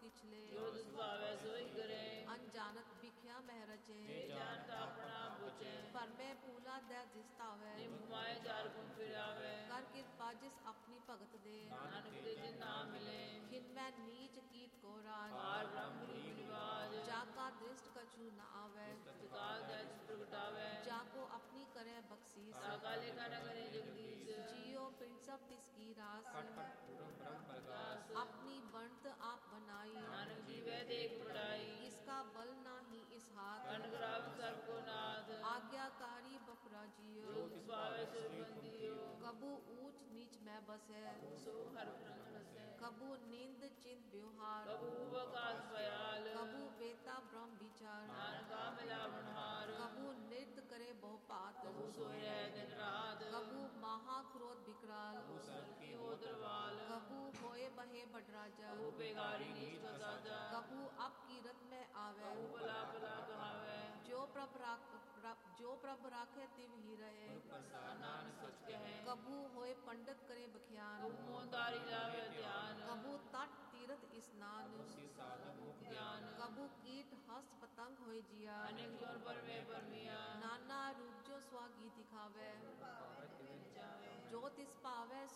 किछले जो दुख पावे सोई करे अनजानत भिख्या मह रचे जे जानता अपना बुझे पर मैं पूला दे जिस्तावे निम घुमाए चार गुण फिरावे कर कृपा जिस अपनी भगत दे नानक ते जिन नाम मिले खिन मैं नीच कीट को राज पार ब्रह्म रीति रिवाज जाका दृष्ट कछु न आवे काल दज प्रगटावे जाको अपनी करे बख्शीस काले का न करे जगदीश जियो पिंड सब तिसकी रास अपनी बनत आप बनाई नानक जीवे देख बढ़ाई इसका बल नाही इस हाथ कनग्राम सर्व को नाथ आज्ञाकारी बपरा जियो जो तिस पावे सो बंदियो कबू ऊंच नीच में बसे सो हर रंग बसे कबू नींद चिंत व्यवहार कबू बकास भयाल कबू वेता ब्रह्म विचार नानका मिला बनहार कबू नृत्य करे बहुपात कबू सोए दिन रात कबू महा क्रोध विकराल सर की हो दरबाल कबू होए बहे बडराजा कबू बेगारी नीच का साजा कबू अब कीरत में आवे कबू भला भला कहावे जो प्रभ राखे तिव ही रहे नानक सच कहे कबू होए पंडित करे बख्यान कबू मोहतारी लावे ध्यान कबू तट तीर्थ स्नान ज्ञान कबू कीट हस्त पतंग होए जिया अनेक जोर पर में परमिया नाना रूप जो स्वागी दिखावे जो तिस पावे